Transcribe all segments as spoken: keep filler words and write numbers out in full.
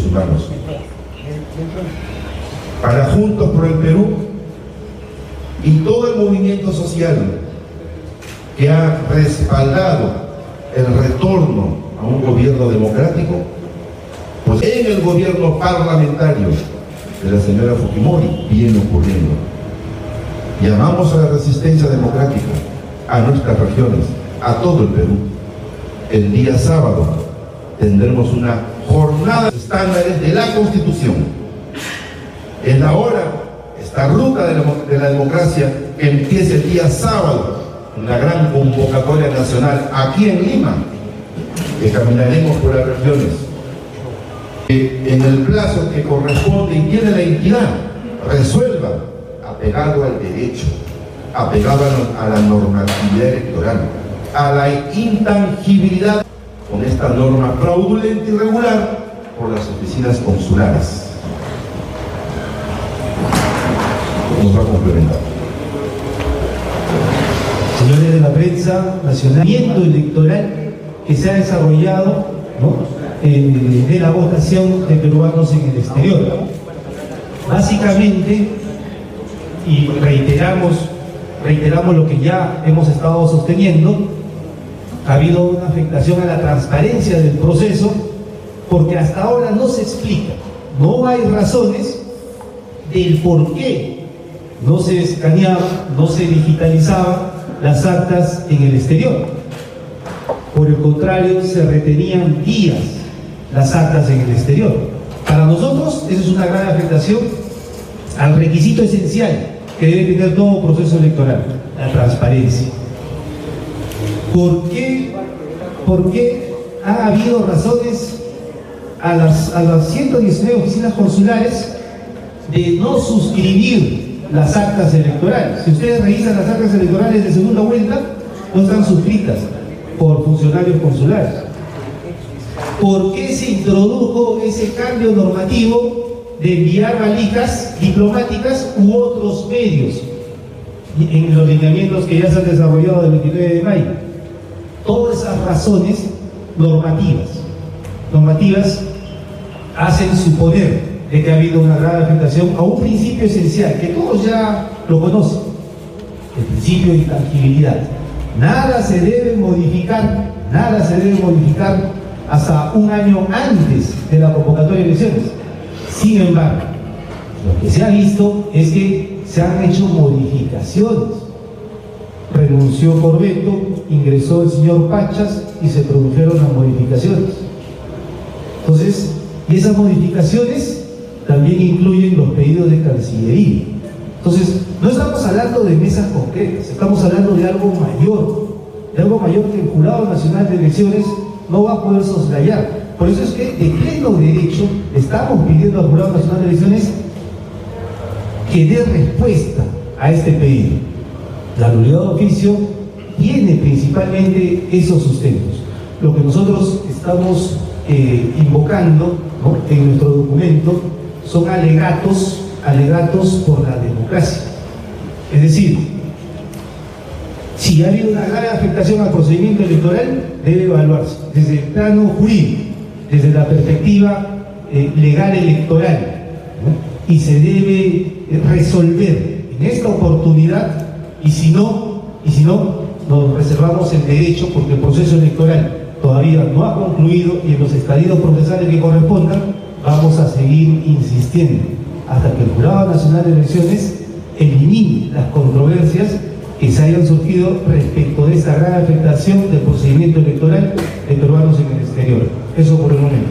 Humanos. Para Juntos por el Perú y todo el movimiento social que ha respaldado el retorno a un gobierno democrático, pues en el gobierno parlamentario de la señora Fujimori viene ocurriendo. Llamamos a la resistencia democrática, a nuestras regiones, a todo el Perú. El día sábado tendremos una jornada de estándares de la Constitución. Es la hora, esta ruta de la, de la democracia que empieza el día sábado, una gran convocatoria nacional aquí en Lima, que caminaremos por las regiones, que en el plazo que corresponde y tiene la entidad, resuelva, apegado al derecho, apegado a la normatividad electoral, a la intangibilidad, con esta norma fraudulenta y irregular por las oficinas consulares. Nos va a complementar. Señores de la prensa nacional, el electoral que se ha desarrollado, ¿no?, eh, de la votación de peruanos en el exterior. Básicamente, y reiteramos, reiteramos lo que ya hemos estado sosteniendo, ha habido una afectación a la transparencia del proceso, porque hasta ahora no se explica, no hay razones del por qué no se escaneaba, no se digitalizaba las actas en el exterior. Por el contrario, se retenían días las actas en el exterior. Para nosotros, eso es una gran afectación al requisito esencial que debe tener todo proceso electoral, la transparencia. ¿Por qué, por qué ha habido razones a las, a las ciento diecinueve oficinas consulares de no suscribir las actas electorales? Si ustedes revisan las actas electorales de segunda vuelta, no están suscritas por funcionarios consulares. ¿Por qué se introdujo ese cambio normativo de enviar valijas diplomáticas u otros medios en los lineamientos que ya se han desarrollado del veintinueve de mayo? Todas esas razones normativas, normativas hacen suponer de que ha habido una gran afectación a un principio esencial, que todos ya lo conocen, el principio de intangibilidad. Nada se debe modificar, nada se debe modificar hasta un año antes de la convocatoria de elecciones. Sin embargo, lo que se ha visto es que se han hecho modificaciones. Renunció por veto, ingresó el señor Pachas y se produjeron las modificaciones. Entonces, y esas modificaciones también incluyen los pedidos de Cancillería. Entonces, no estamos hablando de mesas concretas, estamos hablando de algo mayor, de algo mayor que el Jurado Nacional de Elecciones no va a poder soslayar. Por eso es que de pleno derecho estamos pidiendo al Jurado Nacional de Elecciones que dé respuesta a este pedido. La nulidad de oficio tiene principalmente esos sustentos. Lo que nosotros estamos eh, invocando, ¿no?, en nuestro documento son alegatos, alegatos por la democracia. Es decir, si ha habido una grave afectación al procedimiento electoral, debe evaluarse desde el plano jurídico, desde la perspectiva eh, legal electoral, ¿no?, y se debe resolver en esta oportunidad. Y si no, y si no, nos reservamos el derecho, porque el proceso electoral todavía no ha concluido y en los estadios procesales que correspondan vamos a seguir insistiendo hasta que el Jurado Nacional de Elecciones elimine las controversias que se hayan surgido respecto de esta gran afectación del procedimiento electoral de peruanos en el exterior. Eso por el momento.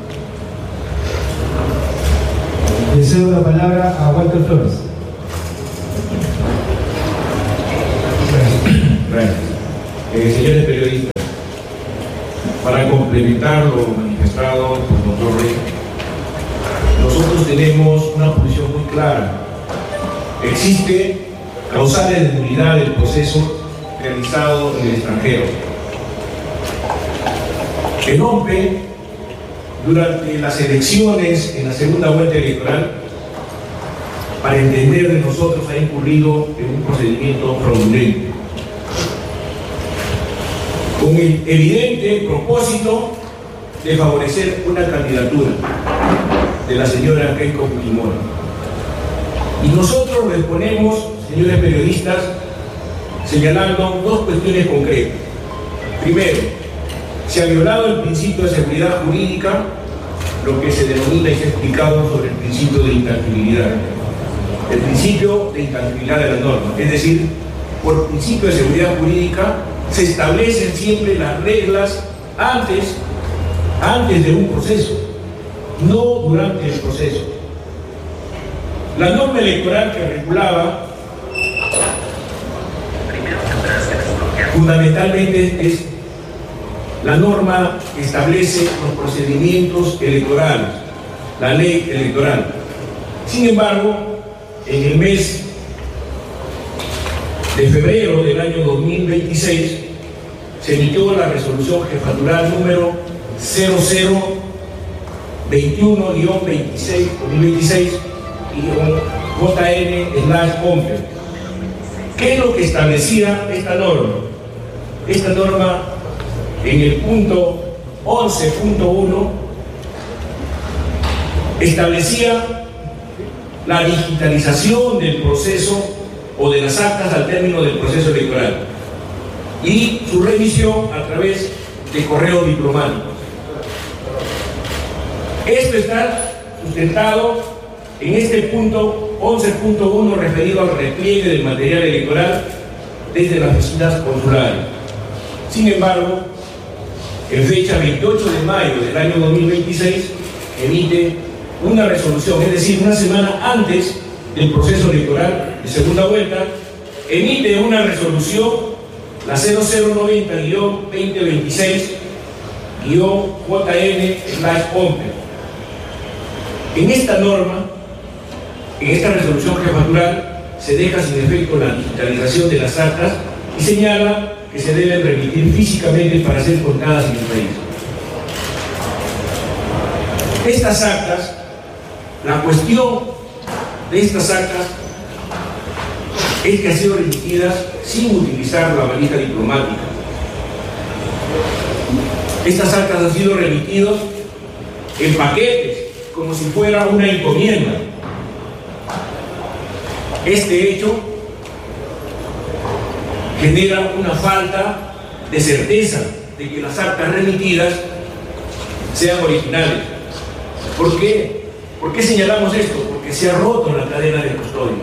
Le cedo la palabra a Walter Flores. Gracias. Eh, señores periodistas, para complementar lo manifestado por el doctor Rey, nosotros tenemos una posición muy clara. Existe causales de nulidad del proceso realizado en el extranjero. El O M P E, durante las elecciones en la segunda vuelta electoral, para entender de nosotros, ha incurrido en un procedimiento fraudulento, con el evidente propósito de favorecer una candidatura de la señora Keiko Fujimori. Y nosotros respondemos, señores periodistas, señalando dos cuestiones concretas. Primero, se ha violado el principio de seguridad jurídica, lo que se denomina y se ha explicado sobre el principio de intangibilidad. El principio de intangibilidad de la norma, es decir, por principio de seguridad jurídica se establecen siempre las reglas antes, antes de un proceso, no durante el proceso. La norma electoral que regulaba fundamentalmente es la norma que establece los procedimientos electorales, la ley electoral. Sin embargo, en el mes de febrero del año dos mil veintiséis se emitió la resolución jefatural número cero cero veintiuno guión veintiséis dos mil veintiséis J N slash OMPE. ¿Qué es lo que establecía esta norma? Esta norma en el punto once punto uno establecía la digitalización del proceso o de las actas al término del proceso electoral y su revisión a través de correo diplomático. Esto está sustentado en este punto once punto uno referido al repliegue del material electoral desde las oficinas consulares. Sin embargo, en fecha veintiocho de mayo del año dos mil veintiséis, emite una resolución, es decir, una semana antes del proceso electoral de segunda vuelta, emite una resolución, la cero cero noventa guión veinte veintiséis guión J N slash OMPE. En esta norma, en esta resolución jefatural, se deja sin efecto la digitalización de las actas y señala que se deben remitir físicamente para ser contadas en el país. Estas actas, la cuestión de estas actas es que han sido remitidas sin utilizar la valija diplomática. Estas actas han sido remitidas en paquetes, como si fuera una encomienda. Este hecho genera una falta de certeza de que las actas remitidas sean originales. ¿Por qué? ¿Por qué señalamos esto? Porque se ha roto la cadena de custodia.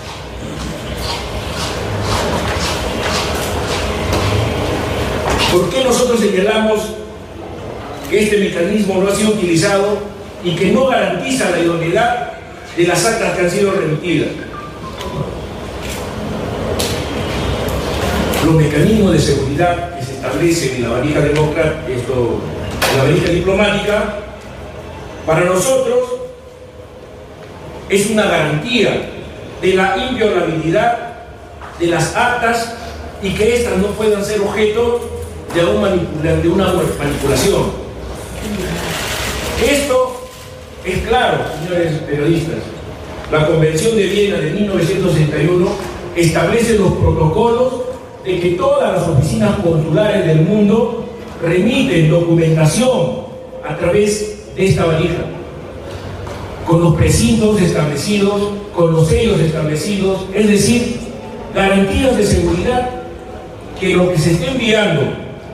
¿Por qué nosotros señalamos que este mecanismo no ha sido utilizado y que no garantiza la idoneidad de las actas que han sido remitidas? Los mecanismos de seguridad que se establecen en la valija democrática, esto, en la valija diplomática, para nosotros es una garantía de la inviolabilidad de las actas y que éstas no puedan ser objeto de, un manipula, de una manipulación. Esto es claro, señores periodistas. La Convención de Viena de mil novecientos sesenta y uno establece los protocolos de que todas las oficinas consulares del mundo remiten documentación a través de esta valija, con los precintos establecidos, con los sellos establecidos, es decir, garantías de seguridad que lo que se esté enviando,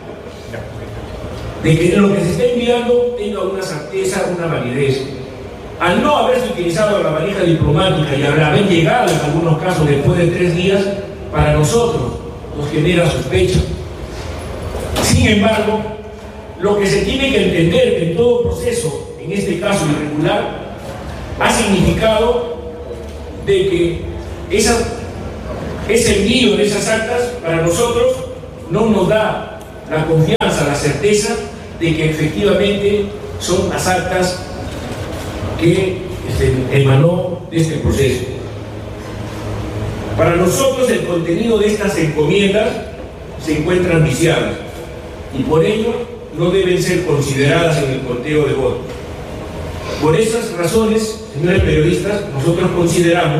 de que lo que se esté enviando tenga una certeza, una validez. Al no haberse utilizado la valija diplomática y al haber llegado en algunos casos después de tres días, para nosotros nos genera sospecha. Sin embargo, lo que se tiene que entender que en todo proceso, en este caso irregular, ha significado de que esa, ese envío de esas actas para nosotros no nos da la confianza, la certeza de que efectivamente son las actas que este, emanó de este proceso. Para nosotros el contenido de estas encomiendas se encuentran viciadas y por ello no deben ser consideradas en el conteo de votos. Por esas razones, señores periodistas, nosotros consideramos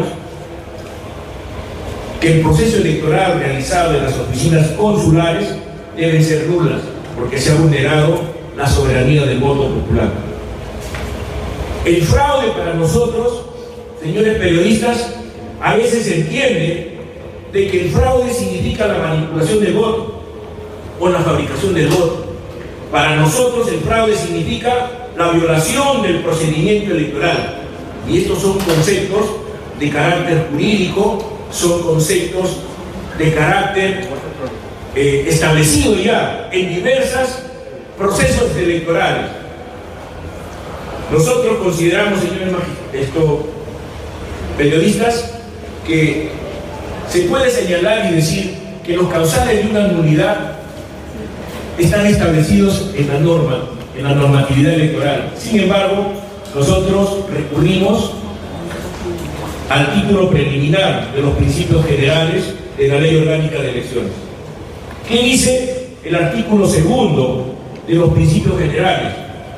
que el proceso electoral realizado en las oficinas consulares deben ser nulas, porque se ha vulnerado la soberanía del voto popular. El fraude para nosotros, señores periodistas, a veces se entiende de que el fraude significa la manipulación del voto o la fabricación del voto. Para nosotros el fraude significa la violación del procedimiento electoral. Y estos son conceptos de carácter jurídico, son conceptos de carácter eh, establecido ya en diversos procesos electorales. Nosotros consideramos, señores esto, periodistas, que se puede señalar y decir que los causales de una nulidad están establecidos en la norma, en la normatividad electoral. Sin embargo, nosotros recurrimos al título preliminar de los principios generales de la Ley Orgánica de Elecciones. ¿Qué dice el artículo segundo de los principios generales?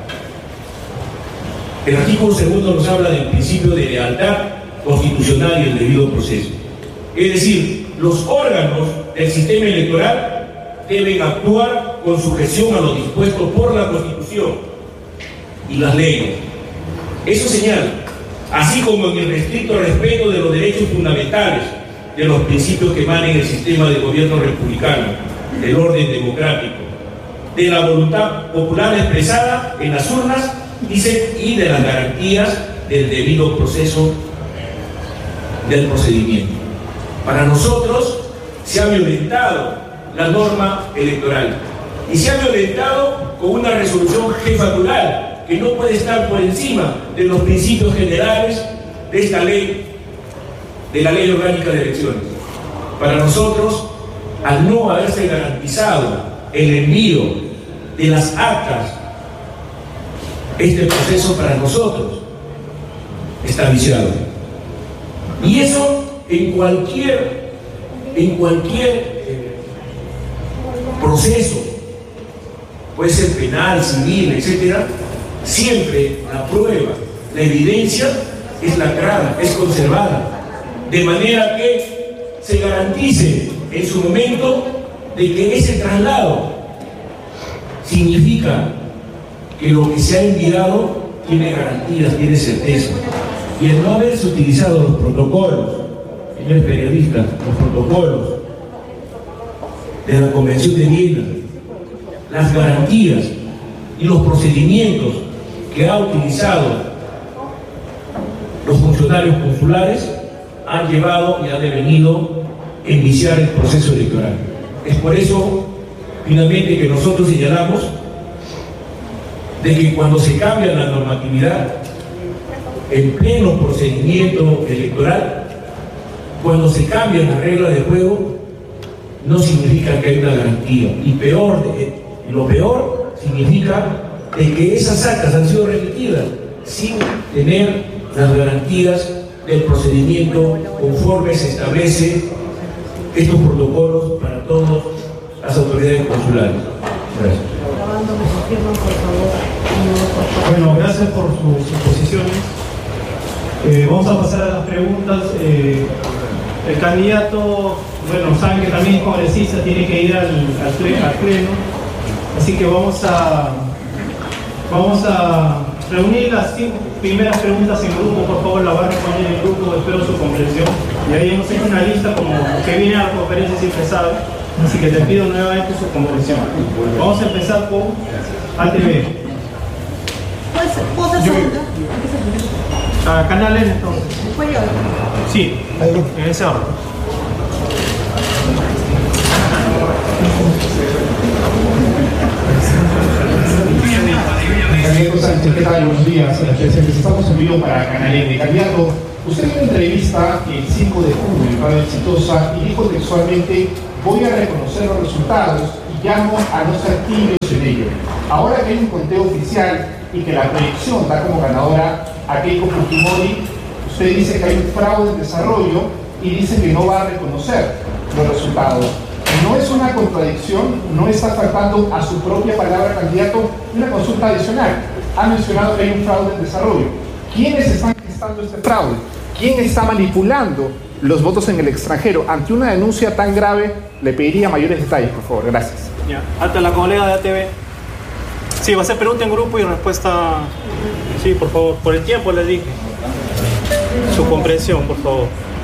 El artículo segundo nos habla del principio de lealtad constitucional y el debido proceso. Es decir, los órganos del sistema electoral deben actuar con sujeción a lo dispuesto por la Constitución y las leyes. Eso señala, así como en el estricto respeto de los derechos fundamentales, de los principios que emanen el sistema de gobierno republicano, del orden democrático, de la voluntad popular expresada en las urnas, dice, y de las garantías del debido proceso del procedimiento. Para nosotros se ha violentado la norma electoral y se ha violentado con una resolución jefatural que no puede estar por encima de los principios generales de esta ley, de la Ley Orgánica de Elecciones. Para nosotros, al no haberse garantizado el envío de las actas, este proceso para nosotros está viciado. Y eso en cualquier, en cualquier eh, proceso, puede ser penal, civil, etcétera, siempre la prueba, la evidencia es lacrada, es conservada, de manera que se garantice en su momento de que ese traslado significa que lo que se ha enviado tiene garantías, tiene certeza. Y el no haberse utilizado los protocolos, señores periodistas, los protocolos de la Convención de Viena, las garantías y los procedimientos que ha utilizado los funcionarios consulares han llevado y han devenido enviciar el proceso electoral. Es por eso, finalmente, que nosotros señalamos de que cuando se cambia la normatividad en pleno procedimiento electoral, cuando se cambian las reglas de juego, no significa que hay una garantía. Y peor, y lo peor significa de que esas actas han sido remitidas sin tener las garantías del procedimiento conforme se establece estos protocolos para todas las autoridades consulares. Gracias. Bueno, gracias por sus exposiciones. Eh, vamos a pasar a las preguntas. Eh, el candidato, bueno, saben que también es congresista, tiene que ir al, al, pleno, al pleno. Así que vamos a, vamos a reunir las cinco primeras preguntas en grupo. Por favor, la van a poner en grupo, espero su comprensión. Y ahí hemos hecho una lista como que viene a la conferencia siempre sabe. Así que te pido nuevamente su comprensión. Vamos a empezar con A T V. ¿Puedo hacer segunda? A Canal N entonces. Después yo. Sí, en ese orden. Candidato Sánchez, ¿qué tal? Buenos días. Estamos en vivo para Canal N. Candidato, usted dio una entrevista el cinco de junio en Radio Exitosa y dijo textualmente: voy a reconocer los resultados y llamo a no ser tibios en ello. Ahora que hay un conteo oficial y que la proyección da como ganadora a Keiko Fujimori, usted dice que hay un fraude en desarrollo y dice que no va a reconocer los resultados. ¿No es una contradicción? ¿No está faltando a su propia palabra, candidato? Una consulta adicional. Ha mencionado que hay un fraude en desarrollo. ¿Quiénes están gestando este fraude? ¿Quién está manipulando los votos en el extranjero? Ante una denuncia tan grave, le pediría mayores detalles, por favor. Gracias. Ya. Hasta la colega de A T V. Sí, va a ser pregunta en grupo y respuesta. Sí, por favor, por el tiempo les dije. Su comprensión, por favor.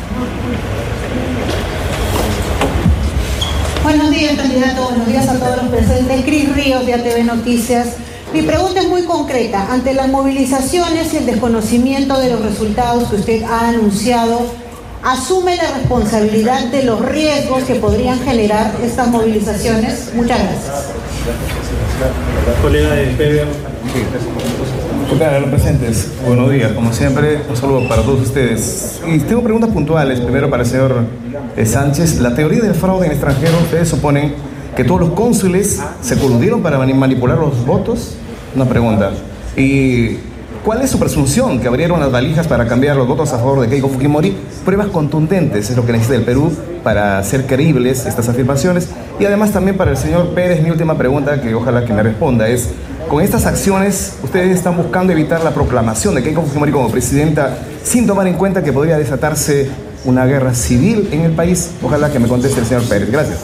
Buenos días, candidato. Buenos días a todos los presentes. Cris Ríos, de A T V Noticias. Mi pregunta es muy concreta. Ante las movilizaciones y el desconocimiento de los resultados que usted ha anunciado, ¿asume la responsabilidad de los riesgos que podrían generar estas movilizaciones? Muchas gracias. Colega de P B. ¿Qué tal, los presentes? Buenos días, como siempre, un saludo para todos ustedes. Y tengo preguntas puntuales, primero para el señor eh, Sánchez. La teoría del fraude en el extranjero, ¿ustedes suponen que todos los cónsules se coludieron para manipular los votos? Una pregunta. ¿Y cuál es su presunción que abrieron las valijas para cambiar los votos a favor de Keiko Fujimori? Pruebas contundentes es lo que necesita el Perú para hacer creíbles estas afirmaciones. Y además también para el señor Pérez, mi última pregunta, que ojalá que me responda, es: con estas acciones, ustedes están buscando evitar la proclamación de Keiko Fujimori como presidenta sin tomar en cuenta que podría desatarse una guerra civil en el país. Ojalá que me conteste el señor Pérez. Gracias.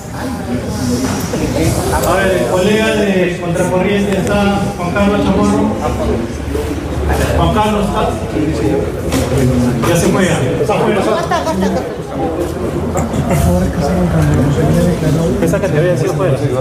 A ver, el colega de Contracorriente está Juan Carlos Chamorro. Juan Carlos está. Ya se juega. Esa que te había sido fuera. Sí,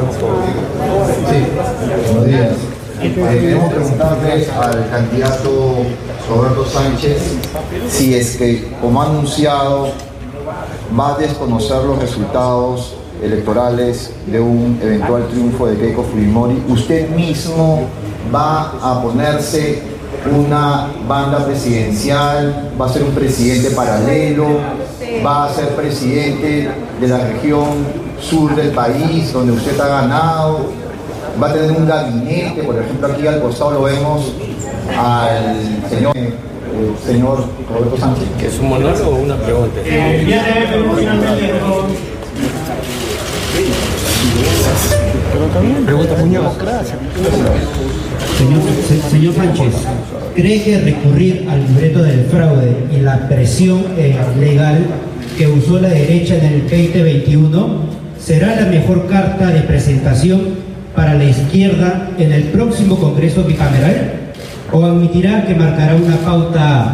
buenos días. Eh, queremos preguntarle al candidato Roberto Sánchez si es que, como ha anunciado, va a desconocer los resultados electorales de un eventual triunfo de Keiko Fujimori. Usted mismo va a ponerse una banda presidencial, va a ser un presidente paralelo, va a ser presidente de la región sur del país donde usted ha ganado, va a tener un gabinete. Por ejemplo, aquí al costado lo vemos al señor eh, señor Roberto Sánchez. ¿Es un monólogo o una pregunta? Eh, viene emocionalmente. Pregunta Muñoz. Señor, se, señor Sánchez, ¿cree que recurrir al libreto del fraude y la presión eh, legal que usó la derecha en el veinte veintiuno será la mejor carta de presentación para la izquierda en el próximo Congreso bicameral? ¿O admitirá que marcará una pauta?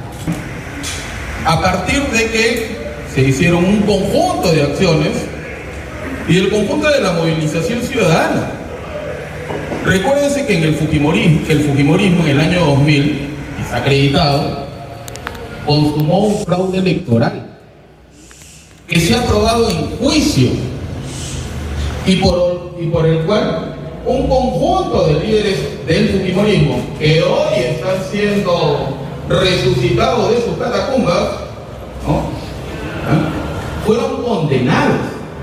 A partir de que se hicieron un conjunto de acciones y el conjunto de la movilización ciudadana. Recuérdense que en el Fujimorismo, que el Fujimorismo en el año dos mil, es acreditado, consumó un fraude electoral que se ha aprobado en juicio y por, y por el cual un conjunto de líderes del Fujimorismo que hoy están siendo resucitados de sus catacumbas, ¿no?, ¿Ah? fueron condenados.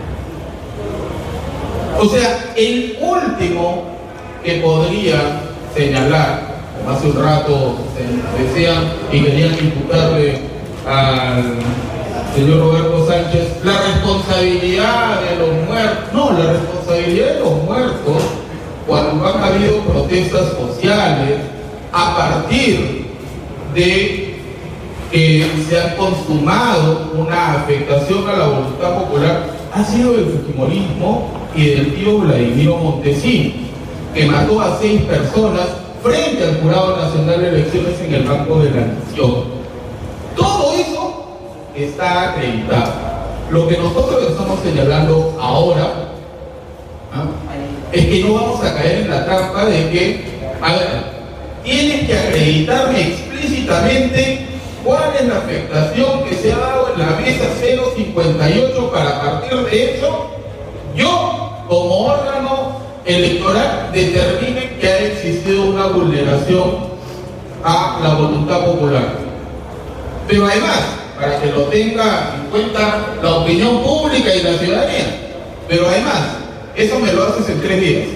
O sea, el último que podría señalar, como hace un rato se decía y querían imputarle al señor Roberto Sánchez la responsabilidad de los muertos. No, la responsabilidad de los muertos cuando han habido protestas sociales a partir de que se ha consumado una afectación a la voluntad popular ha sido del Fujimorismo y del tío Vladimiro Montesino, que mató a seis personas frente al Jurado Nacional de Elecciones en el Banco de la Nación. Todo eso está acreditado. Lo que nosotros estamos señalando ahora, ¿ah?, es que no vamos a caer en la trampa de que, a ver, tienes que acreditarme explícitamente cuál es la afectación que se ha dado en la mesa cero cincuenta y ocho para, a partir de eso, yo, como órgano electoral, determine que ha existido una vulneración a la voluntad popular. Pero además, para que lo tenga en cuenta la opinión pública y la ciudadanía, pero además, eso me lo haces en tres días.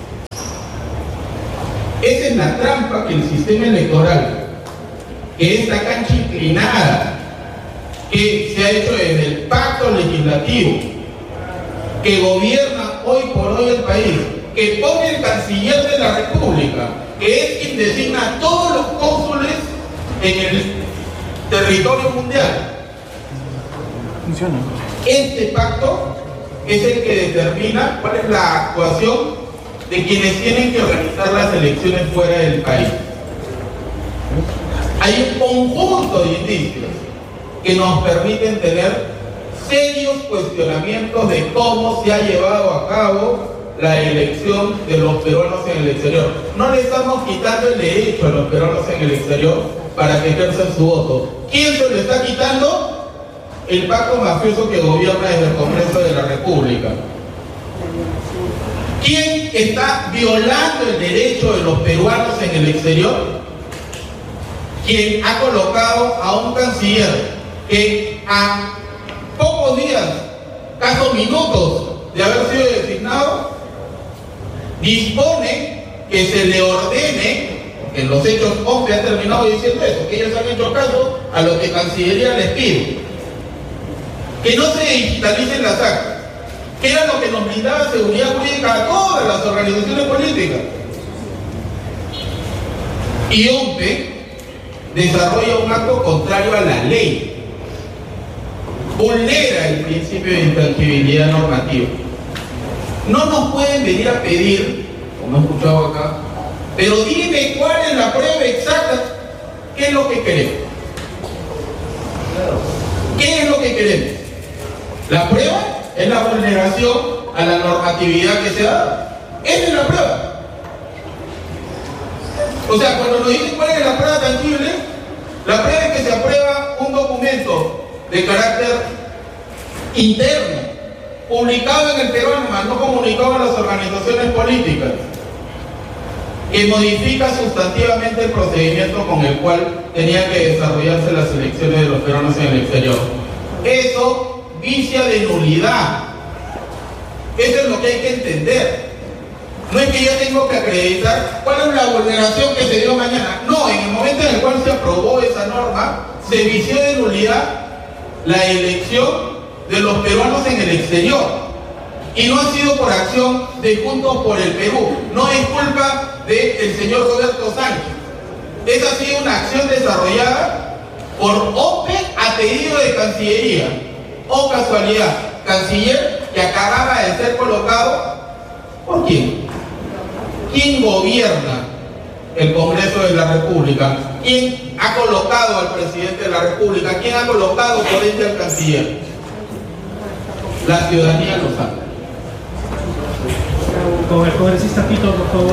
Esa es la trampa que el sistema electoral, que esta cancha inclinada que se ha hecho en el pacto legislativo, que gobierna hoy por hoy el país, que pone el canciller de la República, que es quien designa a todos los cónsules en el territorio mundial. Funciona. Este pacto es el que determina cuál es la actuación de quienes tienen que organizar las elecciones fuera del país. Hay un conjunto de indicios que nos permiten tener serios cuestionamientos de cómo se ha llevado a cabo la elección de los peruanos en el exterior. No le estamos quitando el derecho a los peruanos en el exterior para que ejerzan su voto. ¿Quién se lo está quitando? El pacto mafioso que gobierna desde el Congreso de la República. ¿Quién está violando el derecho de los peruanos en el exterior? Quien ha colocado a un canciller que a pocos días, casos minutos de haber sido designado, dispone que se le ordene, en los hechos OMPE ha terminado diciendo eso, que ellos han hecho caso a lo que Cancillería les pide, que no se digitalicen las actas, que era lo que nos brindaba seguridad jurídica a todas las organizaciones políticas. Y OMPE desarrolla un acto contrario a la ley, vulnera el principio de intangibilidad normativa. No nos pueden venir a pedir, como he escuchado acá, pero dime cuál es la prueba exacta, qué es lo que queremos. ¿Qué es lo que queremos? La prueba es la vulneración a la normatividad que se da. Esa es la prueba. O sea, cuando nos dicen cuál es la prueba tangible, la prueba es que se aprueba un documento de carácter interno, publicado en el peruano, no comunicado a las organizaciones políticas, que modifica sustantivamente el procedimiento con el cual tenían que desarrollarse las elecciones de los peruanos en el exterior. Eso vicia de nulidad. Eso es lo que hay que entender. No es que yo tengo que acreditar cuál es la vulneración que se dio mañana. No, en el momento en el cual se aprobó esa norma, se vició de nulidad la elección de los peruanos en el exterior. Y no ha sido por acción de Juntos por el Perú. No es culpa del señor Roberto Sánchez. Esa ha sido una acción desarrollada por OMPE a pedido de Cancillería. O casualidad, canciller que acababa de ser colocado, ¿por quién? ¿Quién gobierna el Congreso de la República? ¿Quién ha colocado al presidente de la República? ¿Quién ha colocado por ende al canciller? La ciudadanía lo sabe. Con el congresista Pito, por favor.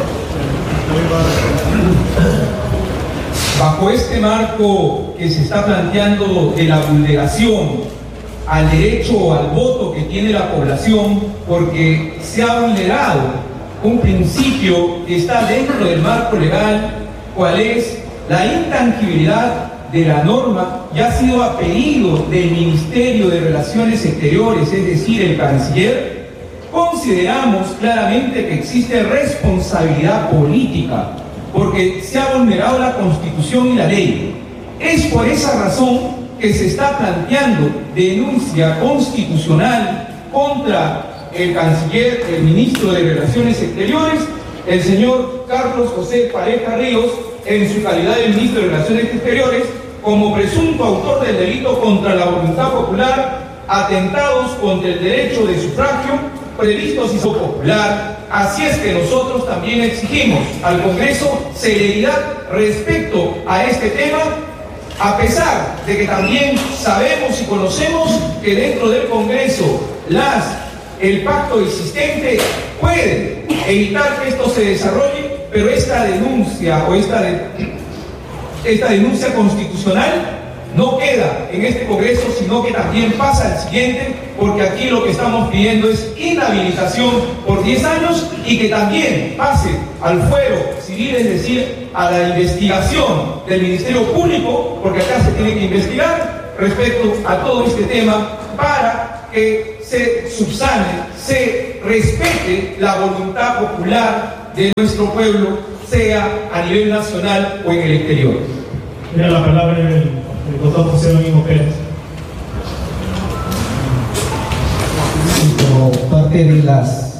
Bajo este marco que se está planteando de la vulneración al derecho al voto que tiene la población, porque se ha vulnerado un principio que está dentro del marco legal, cual es la intangibilidad de la norma, y ha sido a pedido del Ministerio de Relaciones Exteriores, es decir, el canciller, consideramos claramente que existe responsabilidad política, porque se ha vulnerado la Constitución y la ley. Es por esa razón que se está planteando denuncia constitucional contra el canciller, el ministro de Relaciones Exteriores, el señor Carlos José Pareja Ríos, en su calidad de ministro de Relaciones Exteriores, como presunto autor del delito contra la voluntad popular, atentados contra el derecho de sufragio previstos y su popular. Así es que nosotros también exigimos al Congreso celeridad respecto a este tema, a pesar de que también sabemos y conocemos que dentro del Congreso las, el pacto existente puede evitar que esto se desarrolle, pero esta denuncia o esta, de, esta denuncia constitucional no queda en este Congreso, sino que también pasa al siguiente, porque aquí lo que estamos pidiendo es inhabilitación por diez años y que también pase al fuero civil, es decir, a la investigación del Ministerio Público, porque acá se tiene que investigar respecto a todo este tema para que se subsane, se respete la voluntad popular de nuestro pueblo, sea a nivel nacional o en el exterior. Tiene la palabra el, el doctor José Domingo Pérez. Como parte de las